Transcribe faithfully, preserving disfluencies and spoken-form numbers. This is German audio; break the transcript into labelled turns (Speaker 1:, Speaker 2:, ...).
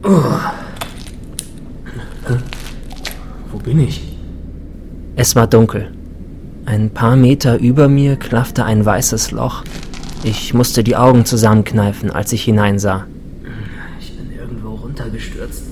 Speaker 1: Oh. Wo bin ich?
Speaker 2: Es war dunkel. Ein paar Meter über mir klaffte ein weißes Loch. Ich musste die Augen zusammenkneifen, als ich hineinsah.
Speaker 1: Ich bin irgendwo runtergestürzt.